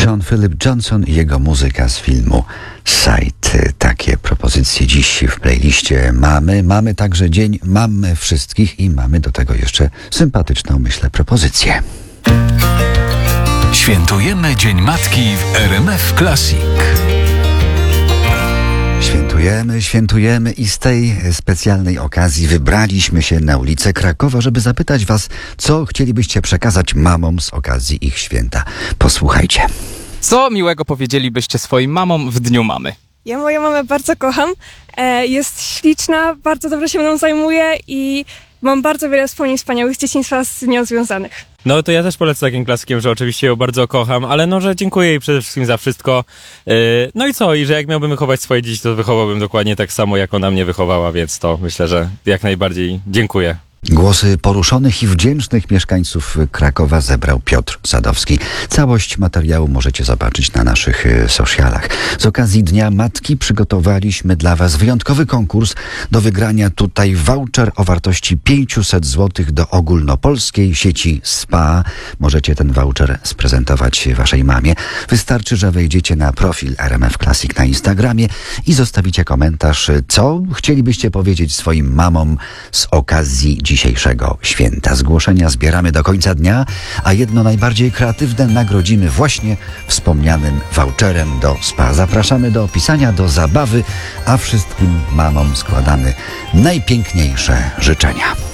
John Philip Johnson i jego muzyka z filmu Sight. Takie propozycje dziś w playliście mamy. Mamy także Dzień Mamy Wszystkich i mamy do tego jeszcze sympatyczną, myślę, propozycję. Świętujemy Dzień Matki w RMF Classic. Świętujemy i z tej specjalnej okazji wybraliśmy się na ulicę Krakowa, żeby zapytać was, co chcielibyście przekazać mamom z okazji ich święta. Posłuchajcie. Co miłego powiedzielibyście swoim mamom w Dniu Mamy? Ja moją mamę bardzo kocham, jest śliczna, bardzo dobrze się mną zajmuje i mam bardzo wiele wspomnień wspaniałych z dzieciństwa z nią związanych. No to ja też polecę takim klasykiem, że oczywiście ją bardzo kocham, ale no, że dziękuję jej przede wszystkim za wszystko. No i co? I że jak miałbym wychować swoje dzieci, to wychowałbym dokładnie tak samo, jak ona mnie wychowała, więc to myślę, że jak najbardziej dziękuję. Głosy poruszonych i wdzięcznych mieszkańców Krakowa zebrał Piotr Sadowski. Całość materiału możecie zobaczyć na naszych socialach. Z okazji Dnia Matki przygotowaliśmy dla was wyjątkowy konkurs. Do wygrania tutaj voucher o wartości 500 zł do ogólnopolskiej sieci SPA. Możecie ten voucher sprezentować waszej mamie. Wystarczy, że wejdziecie na profil RMF Classic na Instagramie i zostawicie komentarz, co chcielibyście powiedzieć swoim mamom z okazji dzisiejszego święta. Zgłoszenia zbieramy do końca dnia, a jedno najbardziej kreatywne nagrodzimy właśnie wspomnianym voucherem do SPA. Zapraszamy do opisania, do zabawy, a wszystkim mamom składamy najpiękniejsze życzenia.